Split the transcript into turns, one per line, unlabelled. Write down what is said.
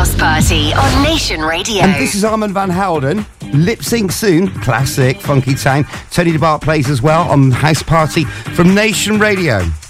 House Party on Nation Radio.
And this is Armand Van Helden. Lip Sync Soon. Classic. Funky Town. Tony DeBart plays as well on House Party from Nation Radio.